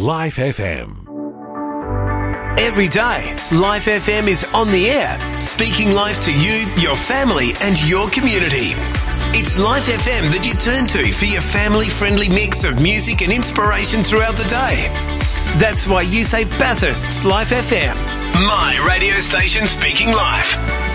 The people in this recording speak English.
Life FM. Every day, Life FM is on the air, speaking life to you, your family and your community. It's Life FM that you turn to for your family-friendly mix of music and inspiration throughout the day. That's why you say Bathurst's Life FM, my radio station speaking life.